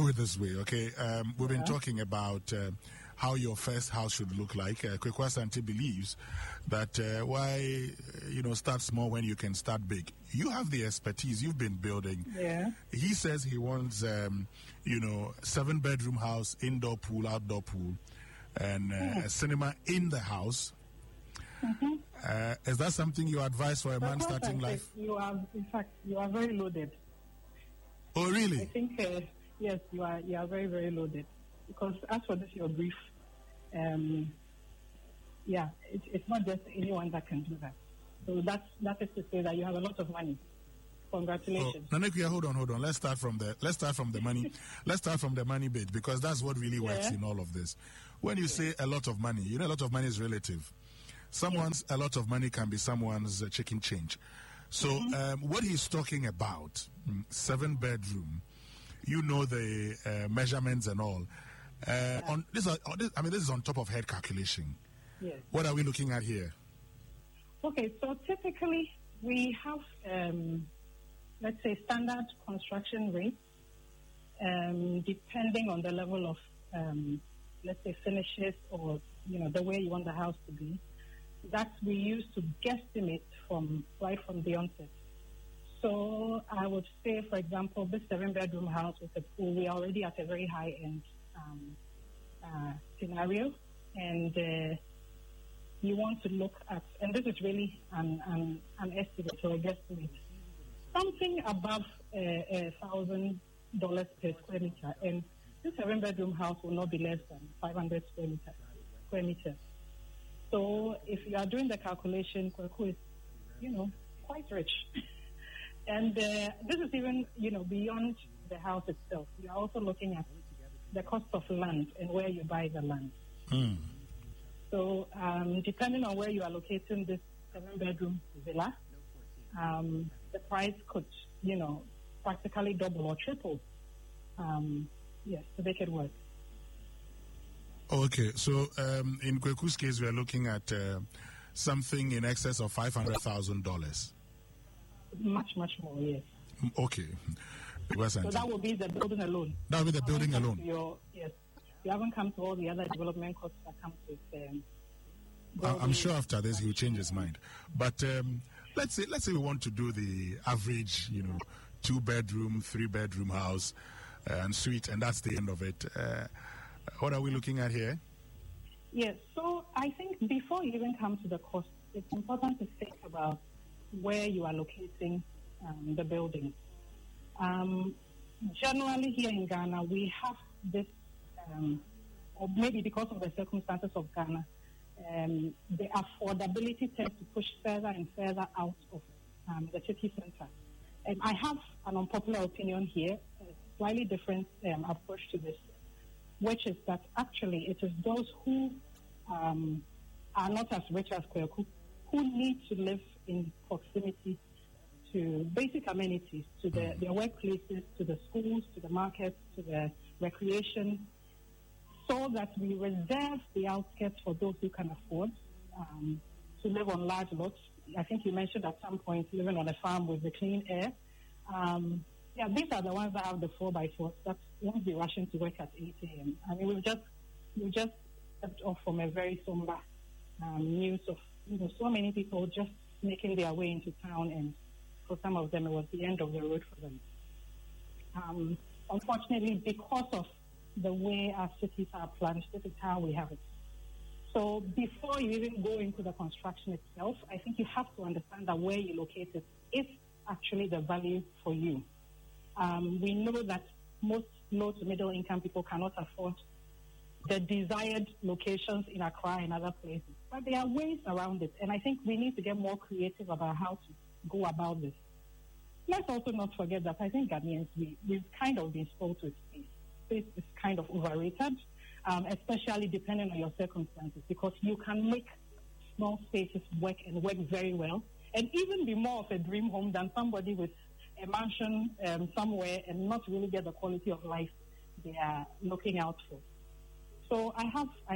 do it this way, okay? We've been talking about how your first house should look like. Kweku Asante believes that why, start small when you can start big. You have the expertise. You've been building. Yeah. He says he wants, 7-bedroom house, indoor pool, outdoor pool, and a cinema in the house. Is that something you advise for a man starting life? You are very loaded. Oh, really? I think, yes, you are very, very loaded. Because as for this, your brief, it's not just anyone that can do that. So that is to say that you have a lot of money. Congratulations. Oh, Nanekia, hold on. Let's start from the money. Let's start from the money bit, because that's what really works in all of this. When you say a lot of money, a lot of money is relative. A lot of money can be someone's chicken change. So what he's talking about, 7-bedroom, the measurements and all. This is on top of head calculation. Yes. What are we looking at here? Okay, so typically we have, let's say, standard construction rates, depending on the level of, let's say, finishes or, the way you want the house to be. That we use to guesstimate right from the onset. So I would say, for example, this 7-bedroom house with a pool, we are already at a very high-end scenario, and you want to look at, and this is really an estimate or a guesstimate, something above $1,000 per square meter, and this 7-bedroom house will not be less than 500 square meters. So if you are doing the calculation, Kweku is, quite rich. And this is even, beyond the house itself. You are also looking at the cost of land and where you buy the land. So depending on where you are locating this 7-bedroom villa, the price could, practically double or triple. To make it work. Okay, so in Kweku's case, we are looking at something in excess of $500,000. Much more, yes. Okay. So that will be the building alone. That will be the building alone. Yes. You haven't come to all the other development costs that come with. I'm sure after this he will change his mind. But let's say we want to do the average, 2-bedroom, 3-bedroom house and suite, and that's the end of it. What are we looking at here? Yes, so I think before you even come to the cost, it's important to think about where you are locating the building. Generally here in Ghana, we have this, or maybe because of the circumstances of Ghana, the affordability tends to push further and further out of the city center. I have an unpopular opinion here, a slightly different approach to this, which is that actually it is those who are not as rich as Kweku who need to live in proximity to basic amenities, to their workplaces, to the schools, to the markets, to the recreation, so that we reserve the outskirts for those who can afford to live on large lots. I think you mentioned at some point living on a farm with the clean air. These are the ones that have the 4x4 that won't be rushing to work at 8 a.m. I mean, we've just stepped off from a very somber news of so many people just making their way into town, and for some of them it was the end of the road for them. Unfortunately, because of the way our cities are planned, this is how we have it. So before you even go into the construction itself, I think you have to understand that where you locate it is actually the value for you. We know that most low to middle income people cannot afford the desired locations in Accra and other places. But there are ways around it, and I think we need to get more creative about how to go about this. Let's also not forget that I think Ghanaians, we've kind of been spoiled with space. Space is kind of overrated, especially depending on your circumstances, because you can make small spaces work and work very well, and even be more of a dream home than somebody with a mansion somewhere and not really get the quality of life they are looking out for. So I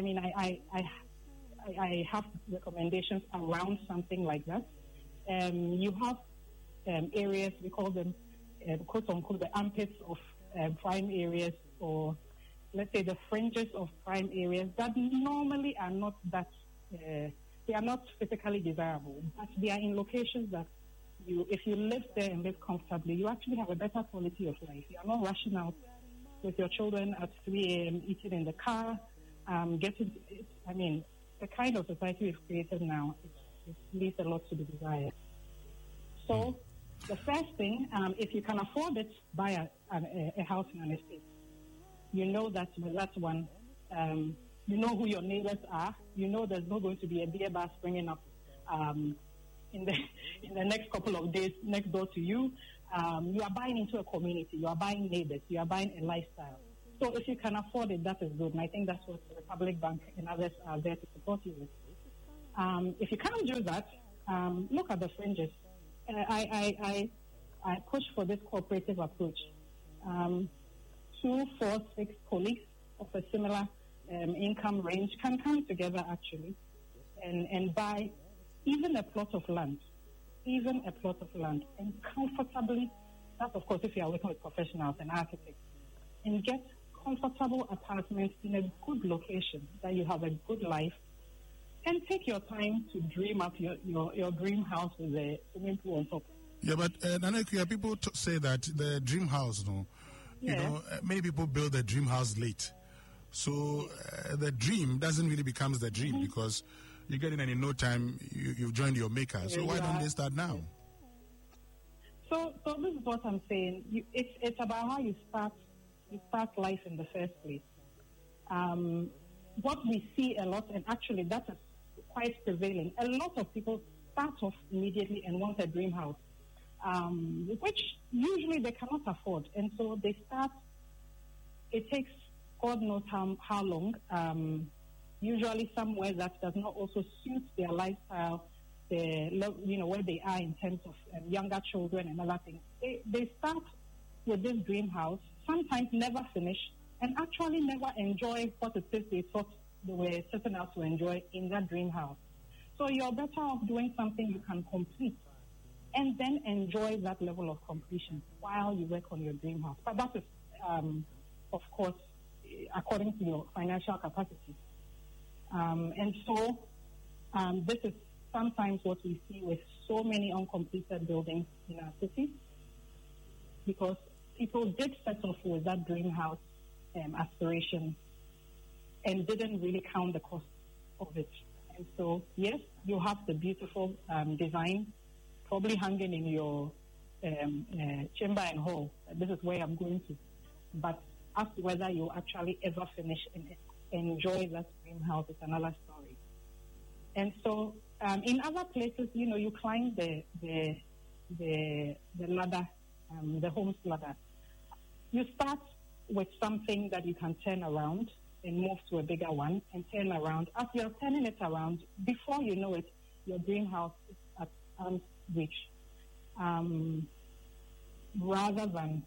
have recommendations around something like that. You have areas, we call them, quote unquote, the armpits of prime areas, or let's say the fringes of prime areas that normally are not that, they are not physically desirable, but they are in locations that if you live there and live comfortably, you actually have a better quality of life. You are not rushing out with your children at 3 a.m., eating in the car, the kind of society we've created now, it leaves a lot to be desired. So the first thing, if you can afford it, buy a house in an estate. You know that with that one, you know who your neighbors are. You know there's not going to be a beer bar springing up in the next couple of days next door to you. You are buying into a community. You are buying neighbors. You are buying a lifestyle. So if you can afford it, that is good. And I think that's what the Republic Bank and others are there to support you with. If you can't do that, look at the fringes. I push for this cooperative approach. 2, 4, 6 colleagues of a similar income range can come together actually and buy even a plot of land, and comfortably, that's of course if you are working with professionals and architects, and get comfortable apartments in a good location that you have a good life, and take your time to dream up your dream house with a swimming pool on top. Yeah, but Nanekia, people say that the dream house, many people build their dream house late. So the dream doesn't really become the dream because you get in and in no time you've joined your maker. So why don't they start now? So this is what I'm saying. It's about how you start life in the first place. What we see a lot, and actually that is quite prevailing, a lot of people start off immediately and want a dream house, which usually they cannot afford. And so they start, it takes God knows how long, usually somewhere that does not also suit their lifestyle, where they are in terms of younger children and other things. They start with this dream house, sometimes never finish, and actually never enjoy what it is they thought they were setting out to enjoy in that dream house. So you're better off doing something you can complete and then enjoy that level of completion while you work on your dream house. But that is, of course, according to your financial capacity. And so this is sometimes what we see with so many uncompleted buildings in our city, because people did set off with that dream house aspiration and didn't really count the cost of it. And so, yes, you have the beautiful design probably hanging in your chamber and hall. This is where I'm going to. But as to whether you actually ever finish and enjoy that dream house is another story. And so, in other places, you climb the ladder, the home's ladder. You start with something that you can turn around and move to a bigger one and turn around. As you're turning it around, before you know it, your dream house is at arm's reach. Rather than,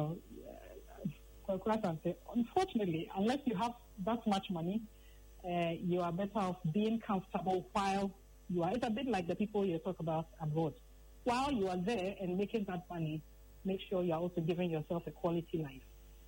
unfortunately, unless you have that much money, you are better off being comfortable while you are. It's a bit like the people you talk about abroad. While you are there and making that money, make sure you are also giving yourself a quality life.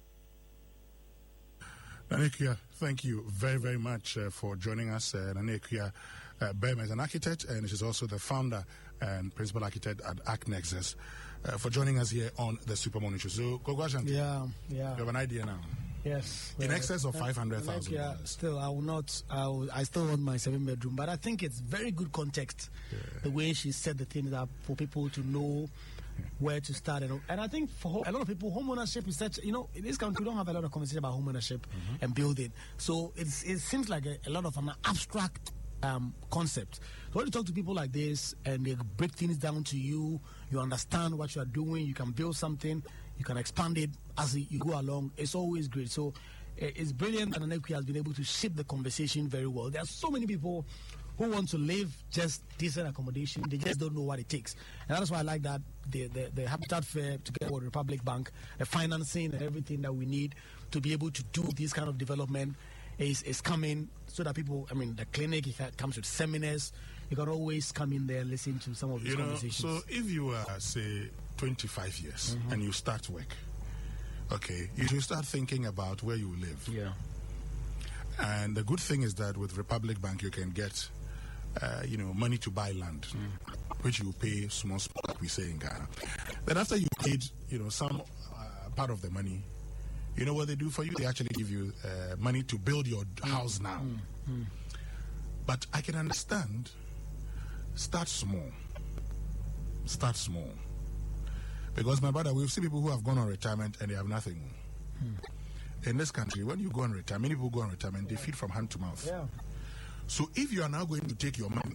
Nanekia, thank you very, very much for joining us. Nanekia Bem is an architect, and she's also the founder and principal architect at ArcNexus, for joining us here on the Super Morning Show. So, Kogwashan, yeah. You have an idea now? Yes. In excess of $500,000. Still, I still want my 7-bedroom, but I think it's very good context, the way she set the things up for people to know where to start. And I think for a lot of people, home ownership is such, in this country, we don't have a lot of conversation about home ownership and building. So it seems like a lot of an abstract concept. So when you talk to people like this and they break things down to you, you understand what you are doing, you can build something, you can expand it as you go along. It's always great. So it's brilliant that Nanekia has been able to shape the conversation very well. There are so many people who want to live just decent accommodation. They just don't know what it takes. And that's why I like that the Habitat Fair together with Republic Bank, the financing and everything that we need to be able to do this kind of development is coming, so that people, the clinic, it comes with seminars. You can always come in there and listen to some of these conversations. So if you are, say, 25 years and you start work, okay, you should start thinking about where you live. Yeah. And the good thing is that with Republic Bank, you can get, money to buy land, which you pay small, like we say in Ghana. Then after you paid, some part of the money, you know what they do for you? They actually give you money to build your house now. But I can understand, start small. Start small. Because, my brother, we've seen people who have gone on retirement and they have nothing. In this country, when you go on retirement, many people go on retirement, they feed from hand to mouth. Yeah. So if you are now going to take your money,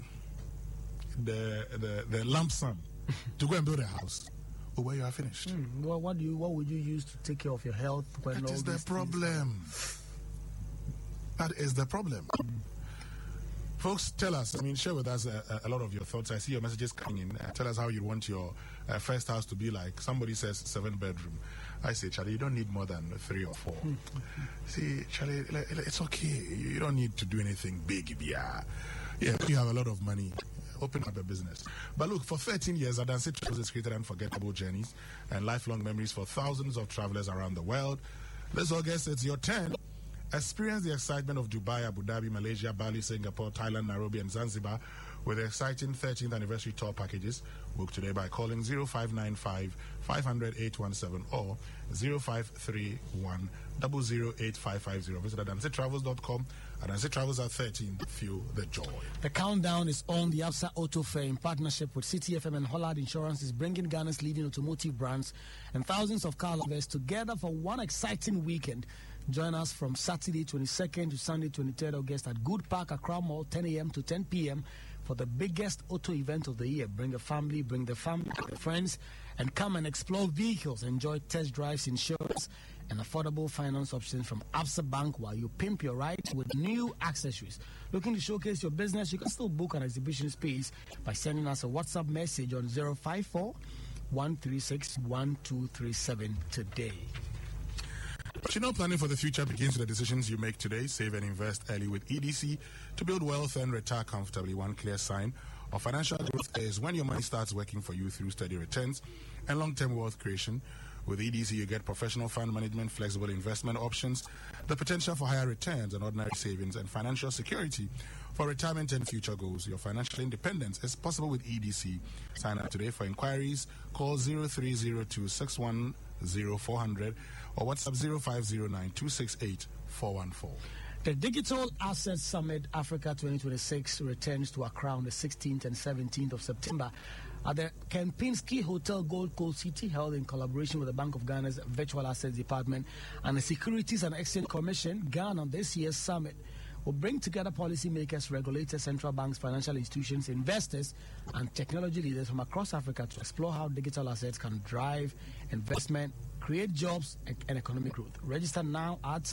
the lump sum, to go and build a house, where you are finished. Well, what would you use to take care of your health? That is the problem. That is the problem. Folks, tell us, share with us a lot of your thoughts. I see your messages coming in. Tell us how you want your first house to be like. Somebody says 7-bedroom. I say, Charlie, you don't need more than 3 or 4. See, Charlie, it's okay. You don't need to do anything big. Yeah, you have a lot of money. Open up a business. But look, for 13 years, Adansi Travels has created unforgettable journeys and lifelong memories for thousands of travelers around the world. This August, it's your turn. Experience the excitement of Dubai, Abu Dhabi, Malaysia, Bali, Singapore, Thailand, Nairobi, and Zanzibar with the exciting 13th anniversary tour packages. Book today by calling 0595 500 817 or 0531 008550. Visit AdansiTravels.com. Adansi Travels at 13. Feel the joy. The countdown is on. The Absa Auto Fair in partnership with CTFM and Hollard Insurance is bringing Ghana's leading automotive brands and thousands of car lovers together for one exciting weekend. Join us from Saturday 22nd to Sunday 23rd August at Good Park, Accra Mall, 10 a.m. to 10 p.m. for the biggest auto event of the year. Bring a family, bring the friends, and come and explore vehicles. Enjoy test drives, insurance, and affordable finance options from Absa Bank while you pimp your ride with new accessories. Looking to showcase your business? You can still book an exhibition space by sending us a WhatsApp message on 054 136 1237 today. But planning for the future begins with the decisions you make today. Save and invest early with EDC to build wealth and retire comfortably. One clear sign of financial growth is when your money starts working for you through steady returns and long-term wealth creation. With EDC, you get professional fund management, flexible investment options, the potential for higher returns and ordinary savings, and financial security for retirement and future goals. Your financial independence is possible with EDC. Sign up today. For inquiries, call 0302 610 400 or WhatsApp 0509 268 414. The Digital Assets Summit Africa 2026 returns to Accra on the 16th and 17th of September at the Kempinski Hotel Gold Coast City, held in collaboration with the Bank of Ghana's Virtual Assets Department and the Securities and Exchange Commission. Ghana, this year's summit, will bring together policymakers, regulators, central banks, financial institutions, investors, and technology leaders from across Africa to explore how digital assets can drive investment, create jobs, and economic growth. Register now at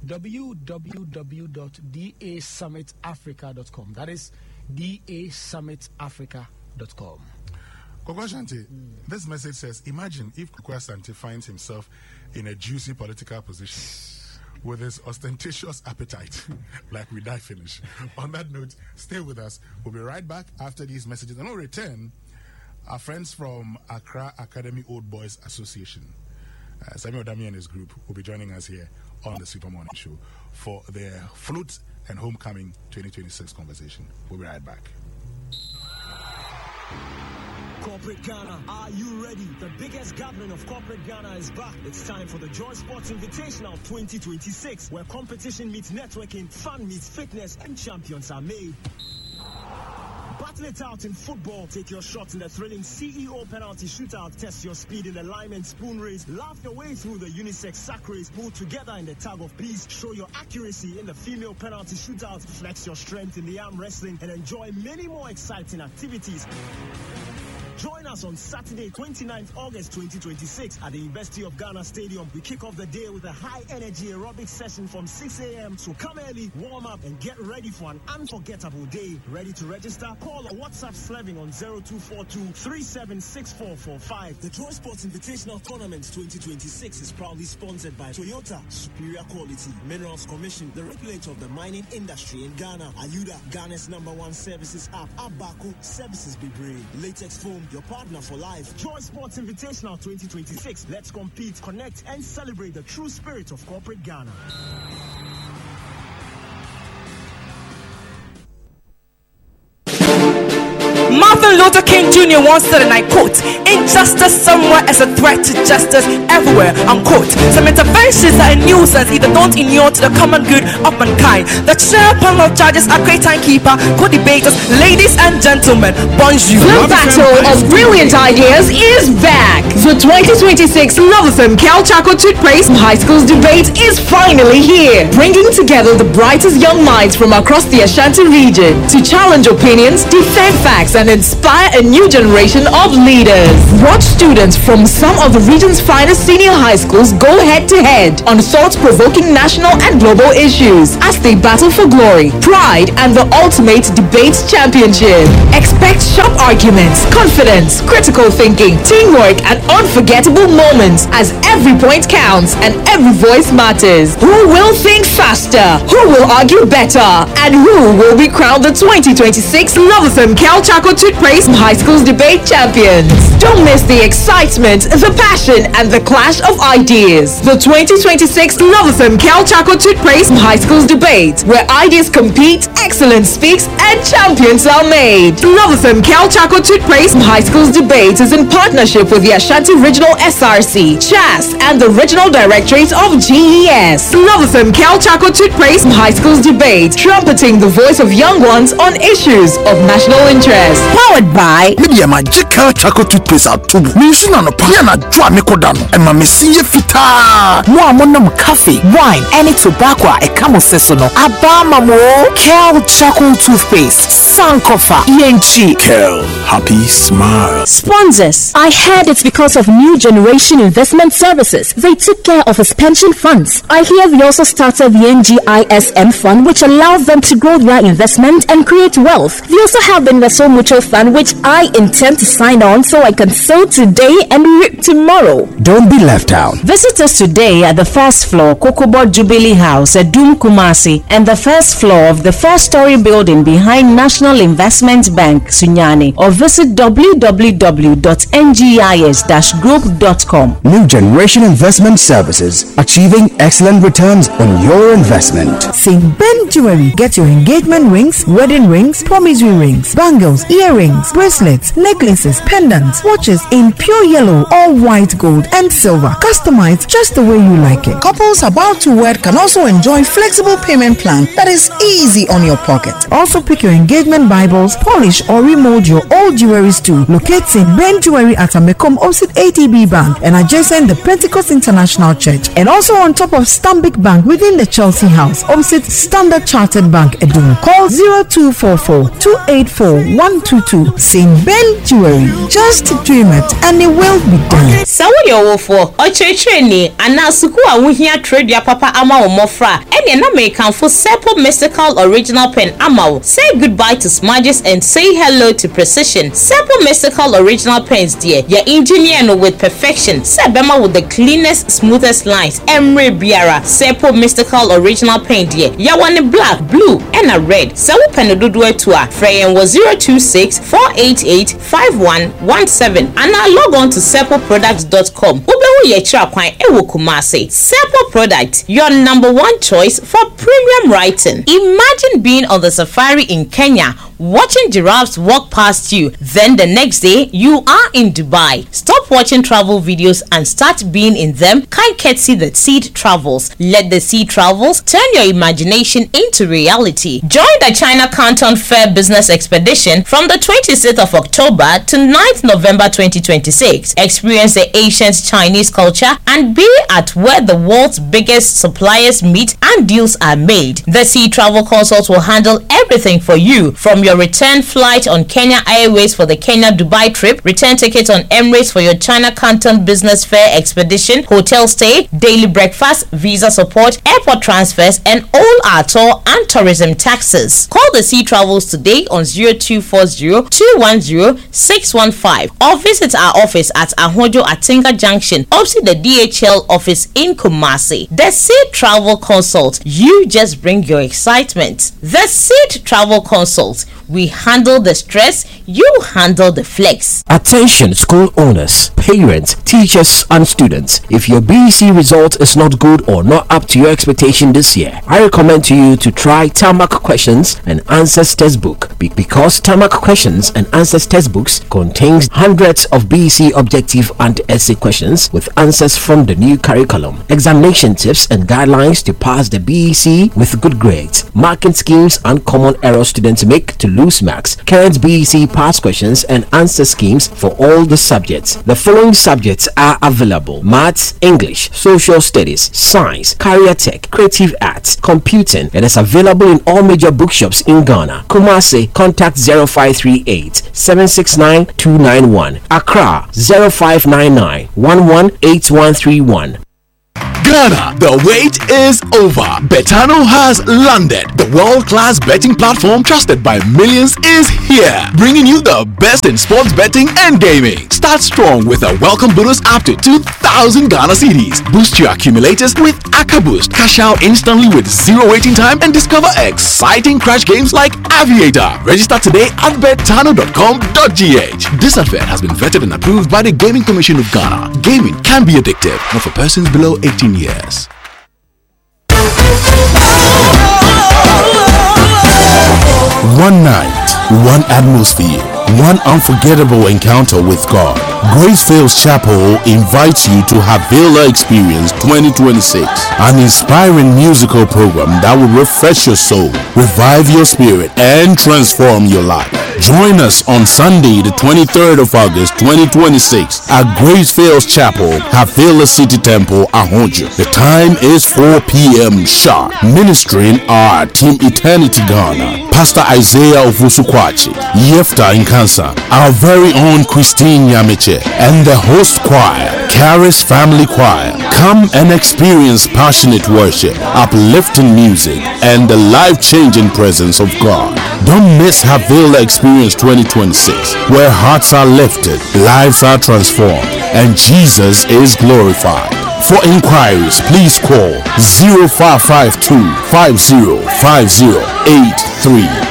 www.dasummitafrica.com. That is dasummitafrica.com. Koko Ashanti, this message says, imagine if Koko Ashanti finds himself in a juicy political position with his ostentatious appetite, like we die finish. On that note, stay with us. We'll be right back after these messages. And we'll return. Our friends from Accra Academy Old Boys Association, Samuel Dami and his group, will be joining us here on the Super Morning Show for their Flute and Homecoming 2026 conversation. We'll be right back. Corporate Ghana, are you ready? The biggest gathering of Corporate Ghana is back. It's time for the Joy Sports Invitational 2026, where competition meets networking, fun meets fitness, and champions are made. Battle it out in football. Take your shot in the thrilling CEO penalty shootout. Test your speed in the lime and spoon race. Laugh your way through the unisex sack race. Pull together in the tug of peace. Show your accuracy in the female penalty shootout. Flex your strength in the arm wrestling and enjoy many more exciting activities. Join us on Saturday, 29th August 2026 at the University of Ghana Stadium. We kick off the day with a high-energy aerobic session from 6 a.m. So come early, warm up, and get ready for an unforgettable day. Ready to register? Call or WhatsApp Sleving on 0242-376445. The Joy Sports Invitational Tournament 2026 is proudly sponsored by Toyota, Superior Quality, Minerals Commission, the regulator of the mining industry in Ghana, Ayuda, Ghana's #1 services app, Abaco, Services Bibre, Latex Foam, your partner for life. Joy Sports Invitational 2026. Let's compete, connect, and celebrate the true spirit of corporate Ghana. Martin Luther King Jr. once said, and I quote, "Injustice somewhere is a threat to justice everywhere," unquote. Some interventions are a nuisance, either don't inure to the common good of mankind. The chair panel of judges are great timekeeper, co-debaters, ladies and gentlemen, bonjour. The battle of brilliant ideas is back. The 2026 Love FM Cal Chaco Toothpaste High School's debate is finally here, bringing together the brightest young minds from across the Ashanti region to challenge opinions, defend facts, and inspire a new generation of leaders. Watch students from some of the region's finest senior high schools go head-to-head on thought-provoking national and global issues as they battle for glory, pride, and the ultimate debate championship. Expect sharp arguments, confidence, critical thinking, teamwork, and unforgettable moments as every point counts and every voice matters. Who will think faster? Who will argue better? And who will be crowned the 2026 Love FM Cal Chaco Toothpaste High School's debate champions? Don't miss the excitement, the passion, and the clash of ideas. The 2026 Love FM Cal Chaco Toothpaste High School's debate, where ideas compete, excellence speaks, and champions are made. Love FM Cal Chaco Toothpaste High School's debate is in partnership with the Ashanti Regional SRC, CHAS, and the Regional Directorate of GES. Love FM Cal Chaco Toothpaste High School's debate, trumpeting the voice of young ones on issues of national interest. Powered by Media Magical Chaco Toothpaste Atubu. Nisina no piana jwa mikodano. Ema mesiye fita. Mwa monam coffee, wine, any tobacco e kamo sesono. Abama mo Cal Chaco Toothpaste. Sankofa. ENG. Cal. Happy smile. Sponsors. I heard it's because of New Generation Investment Services. They took care of his pension funds. I hear they also started the NGISM fund, which allows them to grow their investment and create wealth. They also have the Investor Mutual Fund, which I intend to sign on so I can sow today and reap tomorrow. Don't be left out. Visit us today at the first floor, Kokobo Jubilee House at Doom Kumasi, and the first floor of the 4-story building behind National Investment Bank, Sunyani, or visit www.ngis-group.com. New Generation Investment Services, achieving excellent returns on your investment. St. Ben Jewelry. Get your engagement rings, wedding rings, promissory rings, bangles, earrings, bracelets, necklaces, pendants, watches in pure yellow or white gold and silver, customized just the way you like it. Couples about to wed can also enjoy flexible payment plan that is easy on your pocket. Also pick your engagement Bibles, polish or remold your old jewelries too. Locate St. Ben Jewelry at Amekom opposite ATB Bank and adjacent the Pentecost International Church, and also on top of Stanbic Bank within the Chelsea House opposite Standard Chartered Bank, Edum. Call 0244-284-122. St. Ben Jewelry. Just dream it and it will be done. Sawo yo wofo ochechre ni anasuku awuhia trade ya papa ama omofra ene na make for Seppo Mystical Original Pen ama. Say goodbye to smudges and say hello to precision. Seppo Mystical Original Pens dear, your engineer no with perfection. Sebema with the cleanest, smoothest lines. Emre Biara Seppo Mystical Original Pen dear, ya one black, blue, and a red. Sawo penududu etua. Freyen was 026-488-5117 and now log on to seppoproducts.com. Ubewu ye chakwan ewo Kumasi. Seppo Product, your number one choice for premium writing. Imagine being on the safari in Kenya, watching giraffes walk past you, then the next day you are in Dubai. Stop watching travel videos and start being in them. Can't see the Seed Travels. Let the Seed Travels turn your imagination into reality. Join the China Canton Fair Business Expedition from the 26th of October to 9th November 2026. Experience the ancient Chinese culture and be at where the world's biggest suppliers meet and deals are made. The Sea Travel Consult will handle everything for you, from your return flight on Kenya Airways for the Kenya-Dubai trip, return tickets on Emirates for your China Canton Business Fair Expedition, hotel stay, daily breakfast, visa support, airport transfers, and all our tour and tourism taxes. Call the Sea Travels today on 0240-210-615 or visit our office at Ahojo Atinga Junction, opposite the DHL office in Kumasi. The Seed Travel Consult. You just bring your excitement. The Seed Travel Consult. We handle the stress, you handle the flex. Attention school owners, parents, teachers and students. If your BEC result is not good or not up to your expectation this year, I recommend to you to try Tarmac Questions and Answers textbook because Tarmac Questions and Answers textbooks contains hundreds of BEC objective and essay questions with answers from the new curriculum, examination tips and guidelines to pass the BEC with good grades, marking schemes and common errors students make to lose marks, current BEC past questions and answer schemes for all the subjects. The following subjects are available: Maths, English, Social Studies, Science, Career Tech, Creative Arts, Computing. It is available in all major bookshops in Ghana. Kumasi, contact 0538 769 291. Accra 0599 118131. Ghana, the wait is over. Betano has landed. The world-class betting platform trusted by millions is here, bringing you the best in sports betting and gaming. Start strong with a welcome bonus up to 2,000 Ghana cedis. Boost your accumulators with Aka Boost. Cash out instantly with zero waiting time and discover exciting crash games like Aviator. Register today at betano.com.gh. This advert has been vetted and approved by the Gaming Commission of Ghana. Gaming can be addictive, not for persons below 18 years. One night, one atmosphere, one unforgettable encounter with God. Gracefield Chapel invites you to Havila Experience 2026, an inspiring musical program that will refresh your soul, revive your spirit, and transform your life. Join us on Sunday, the 23rd of August 2026 at Gracefield Chapel, Havila City Temple, Ahonjo. The time is 4 p.m. sharp. Ministering are Team Eternity Ghana, Pastor Isaiah Ofusukwachi, Yefta Nkansa, our very own Christine Yamiche, and the host choir, Caris Family Choir. Come and experience passionate worship, uplifting music, and the life-changing presence of God. Don't miss Havila Experience 2026, where hearts are lifted, lives are transformed, and Jesus is glorified. For inquiries, please call 0552 505083.